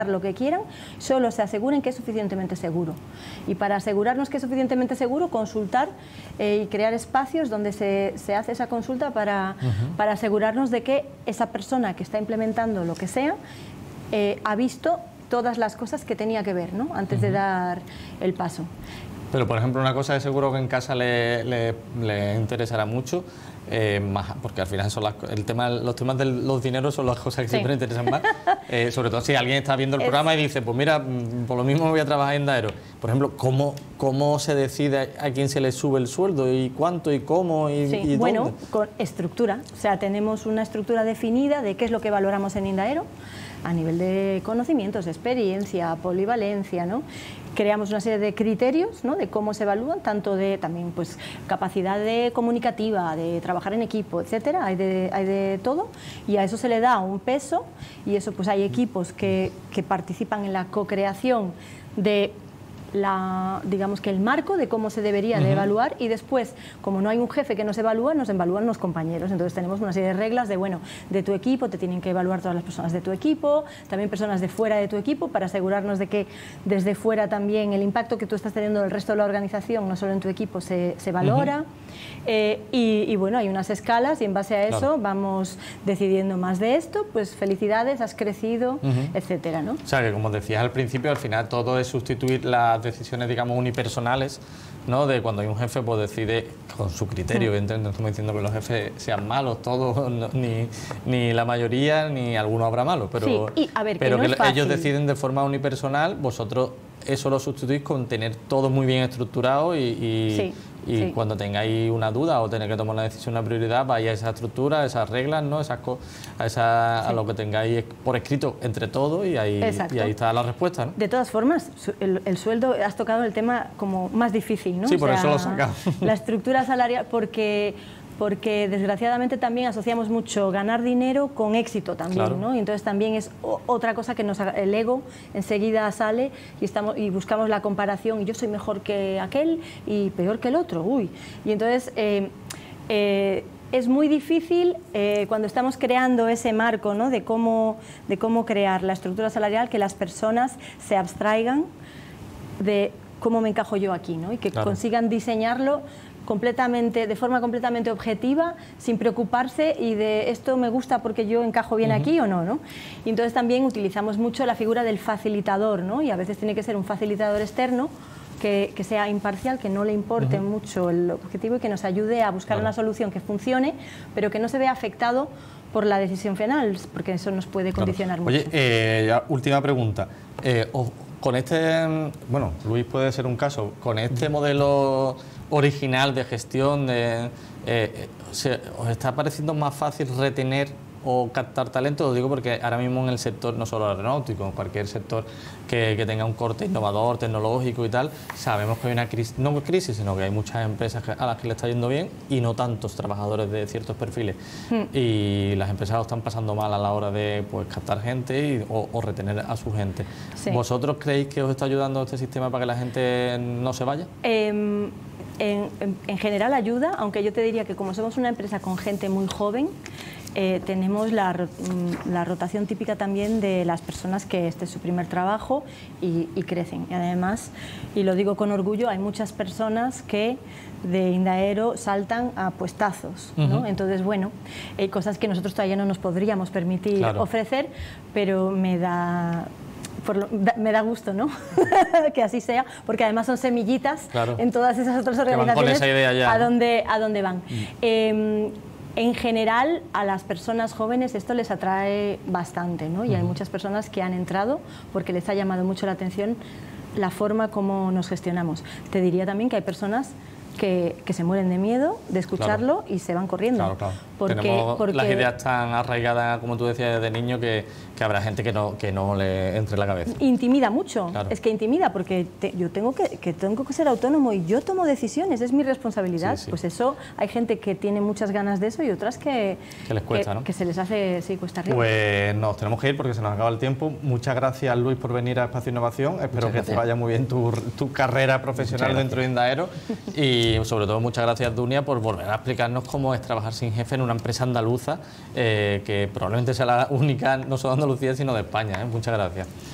lo que quieran, solo se aseguren que es suficientemente seguro. Y para asegurarnos que es suficientemente seguro, consultar y crear espacios donde se hace esa consulta para asegurarnos de que esa persona que está implementando lo que sea ha visto todas las cosas que tenía que ver, ¿no?, antes de dar el paso. Pero, por ejemplo, una cosa que seguro que en casa le interesará mucho, porque al final son los temas de los dineros son las cosas que siempre interesan más, sobre todo si alguien está viendo el programa y dice, pues mira, por lo mismo voy a trabajar en Indaero. Por ejemplo, ¿cómo se decide a quién se le sube el sueldo y cuánto y cómo y bueno, dónde? Con estructura, o sea, tenemos una estructura definida de qué es lo que valoramos en Indaero a nivel de conocimientos, experiencia, polivalencia, ¿no? Creamos una serie de criterios, ¿no?, de cómo se evalúan, tanto de también pues capacidad comunicativa, de trabajar en equipo, etcétera, hay de todo, y a eso se le da un peso, y eso pues hay equipos que participan en la co-creación de digamos que el marco de cómo se debería de evaluar, y después, como no hay un jefe que nos evalúa, nos evalúan los compañeros. Entonces tenemos una serie de reglas de, bueno, de tu equipo te tienen que evaluar todas las personas de tu equipo, también personas de fuera de tu equipo, para asegurarnos de que desde fuera también el impacto que tú estás teniendo en el resto de la organización, no solo en tu equipo, se valora. Y bueno, hay unas escalas y en base a eso vamos decidiendo más de esto, pues felicidades, has crecido, etcétera, ¿no? O sea, que como decías al principio, al final todo es sustituir las decisiones, digamos, unipersonales, ¿no?, de cuando hay un jefe, pues decide con su criterio. No estamos diciendo que los jefes sean malos todos, no, ni la mayoría, ni alguno habrá malos, pero, sí, y, a ver, pero que no es ellos deciden de forma unipersonal, vosotros eso lo sustituís con tener todo muy bien estructurado y cuando tengáis una duda o tenéis que tomar una decisión, una prioridad, vais a esa estructura, a esas reglas, ¿no?, a lo que tengáis por escrito entre todos, y ahí está la respuesta, ¿no? De todas formas, el sueldo, has tocado el tema como más difícil, ¿no? Sí, por eso lo sacamos. La estructura salarial, porque desgraciadamente también asociamos mucho ganar dinero con éxito también, ¿no? Y entonces también es otra cosa que el ego enseguida sale y buscamos la comparación, y yo soy mejor que aquel y peor que el otro, uy. Y entonces es muy difícil cuando estamos creando ese marco, ¿no?, de cómo crear la estructura salarial, que las personas se abstraigan de cómo me encajo yo aquí, ¿no?, y que consigan diseñarlo de forma completamente objetiva, sin preocuparse y de esto me gusta porque yo encajo bien aquí o no, ¿no? Y entonces también utilizamos mucho la figura del facilitador, ¿no? Y a veces tiene que ser un facilitador externo que sea imparcial, que no le importe mucho el objetivo y que nos ayude a buscar una solución que funcione, pero que no se vea afectado por la decisión final, porque eso nos puede condicionar mucho. Oye, ya, última pregunta. Con bueno, Luis puede ser un caso, con este modelo original de gestión, ¿os está pareciendo más fácil retener o captar talento? Lo digo porque ahora mismo en el sector, no solo aeronáutico, en cualquier sector que tenga un corte innovador, tecnológico y tal, sabemos que hay una crisis, no crisis, sino que hay muchas empresas a las que le está yendo bien y no tantos trabajadores de ciertos perfiles. Y las empresas lo están pasando mal a la hora de captar gente o retener a su gente. Sí. ¿Vosotros creéis que os está ayudando este sistema para que la gente no se vaya? En general ayuda, aunque yo te diría que como somos una empresa con gente muy joven, tenemos la rotación típica también de las personas que este es su primer trabajo y crecen. Y además, y lo digo con orgullo, hay muchas personas que de Indaero saltan a puestazos, ¿no? Entonces, bueno, hay cosas que nosotros todavía no nos podríamos permitir ofrecer, pero me da gusto, ¿no? que así sea, porque además son semillitas en todas esas otras organizaciones con esa idea ya, a dónde van. En general, a las personas jóvenes esto les atrae bastante, ¿no? Y hay muchas personas que han entrado porque les ha llamado mucho la atención la forma como nos gestionamos. Te diría también que hay personas que se mueren de miedo de escucharlo y se van corriendo. Tenemos las ideas tan arraigadas, como tú decías, desde niño, que habrá gente que no le entre en la cabeza. Intimida mucho, es que intimida, porque yo tengo que ser autónomo y yo tomo decisiones, es mi responsabilidad. Pues eso, hay gente que tiene muchas ganas de eso y otras que les cuesta, ¿no? Que se les hace, cuesta arriba. Pues nos tenemos que ir porque se nos acaba el tiempo. Muchas gracias, Luis, por venir a Espacio Innovación. Espero que te vaya muy bien tu carrera profesional dentro de Indaero. Y sobre todo, muchas gracias, Dunia, por volver a explicarnos cómo es trabajar sin jefe en una empresa andaluza, que probablemente sea la única, no solo de Andalucía, sino de España. Muchas gracias.